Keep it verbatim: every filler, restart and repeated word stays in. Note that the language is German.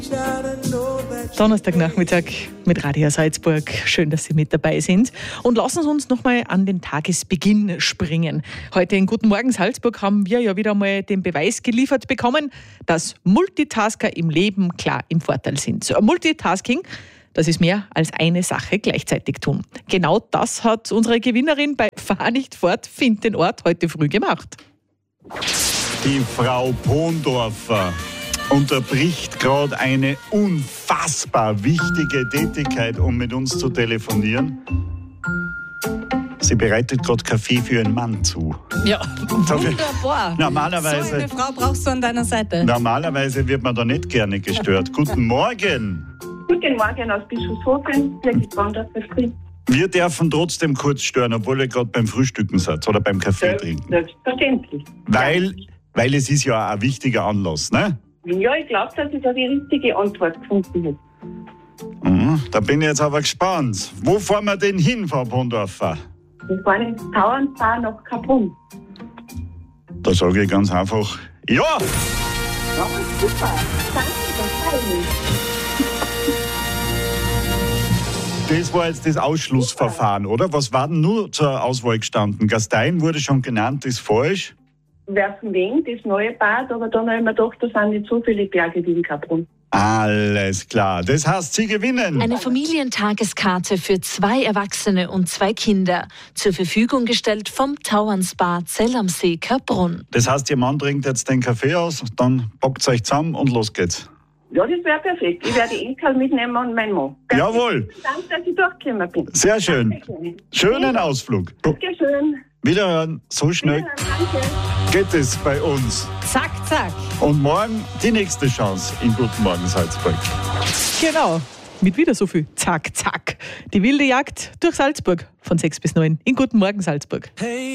Donnerstagnachmittag mit Radio Salzburg. Schön, dass Sie mit dabei sind. Und lassen Sie uns nochmal an den Tagesbeginn springen. Heute in Guten Morgen Salzburg haben wir ja wieder mal den Beweis geliefert bekommen, dass Multitasker im Leben klar im Vorteil sind. So, Multitasking, das ist mehr als eine Sache gleichzeitig tun. Genau das hat unsere Gewinnerin bei Fahr nicht fort, find den Ort heute früh gemacht. Die Frau Pondorfer unterbricht gerade eine unfassbar wichtige Tätigkeit, um mit uns zu telefonieren. Sie bereitet gerade Kaffee für ihren Mann zu. Ja, wunderbar. Normalerweise, so eine Frau brauchst du an deiner Seite. Normalerweise wird man da nicht gerne gestört. Guten Morgen. Guten Morgen aus Bischofshofen. Birgit Pondorfer spricht. Wir dürfen trotzdem kurz stören, obwohl ihr gerade beim Frühstücken seid oder beim Kaffee trinken. Selbstverständlich. Weil, weil es ist ja ein wichtiger Anlass, ne? Ja, ich glaube, dass ich da die richtige Antwort gefunden habe. Mhm, da bin ich jetzt aber gespannt. Wo fahren wir denn hin, Frau Pondorfer? Wir fahren ins Tauernsbad nach Kaprun. Da sage ich ganz einfach, ja! Ja, super. Danke, das freut mich. Das war jetzt das Ausschlussverfahren, oder? Was war denn nur zur Auswahl gestanden? Gastein wurde schon genannt, ist falsch. Werfenweng, das neue Bad, aber dann habe ich mir gedacht, da sind nicht so viele Berge wie in Kaprun. Alles klar, das heißt, Sie gewinnen. Eine Familientageskarte für zwei Erwachsene und zwei Kinder. Zur Verfügung gestellt vom Tauernsbad Zell am See Kaprun. Das heißt, Ihr Mann trinkt jetzt den Kaffee aus, dann packt euch zusammen und los geht's. Ja, das wäre perfekt. Ich werde die Enkel mitnehmen und meinen Mann. Jawohl. Danke, dass ich durchgekommen bin. Sehr schön. Danke. Schönen Ausflug. Dankeschön. Wiederhören, so schnell Danke. geht es bei uns. Zack, zack. Und morgen die nächste Chance in Guten Morgen Salzburg. Genau, mit wieder so viel Zack, Zack. Die wilde Jagd durch Salzburg von sechs bis neun in Guten Morgen Salzburg. Hey.